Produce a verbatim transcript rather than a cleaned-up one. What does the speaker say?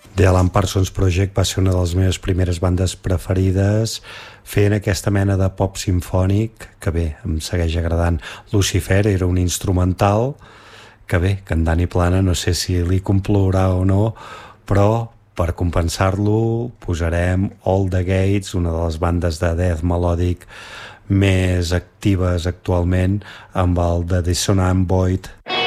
The Alan Parsons Project va ser una de les meves primeres bandes preferides, fent aquesta mena de pop simfònic que bé, em segueix agradant. Lucifer era un instrumental que bé, que en Dani Plana no sé si li complaurà o no, però per compensar-lo posarem All the Gates, una de les bandes de death melòdic més actives actualment, amb el The Dissonant Void.